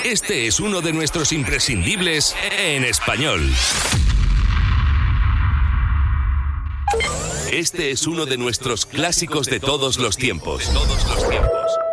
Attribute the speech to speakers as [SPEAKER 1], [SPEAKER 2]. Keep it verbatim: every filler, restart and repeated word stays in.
[SPEAKER 1] Este es uno de nuestros imprescindibles en español. Este es uno de nuestros clásicos de todos los tiempos. Todos los tiempos.